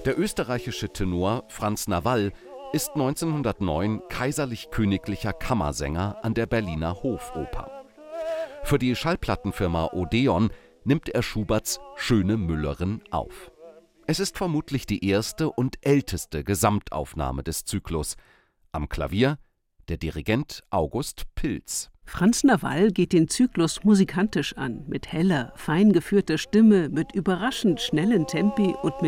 Der österreichische Tenor Franz Nawall ist 1909 kaiserlich-königlicher Kammersänger an der Berliner Hofoper. Für die Schallplattenfirma Odeon nimmt er Schuberts Schöne Müllerin auf. Es ist vermutlich die erste und älteste Gesamtaufnahme des Zyklus. Am Klavier der Dirigent August Pilz. Franz Nawall geht den Zyklus musikantisch an, mit heller, fein geführter Stimme, mit überraschend schnellen Tempi und